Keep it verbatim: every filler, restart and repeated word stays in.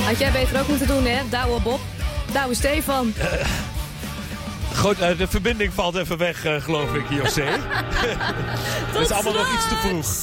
Had jij beter ook moeten doen, hè? Douwe Bob. Douwe Stefan. Uh, goed, uh, de verbinding valt even weg, uh, geloof ik, José. Het is allemaal nog iets te vroeg.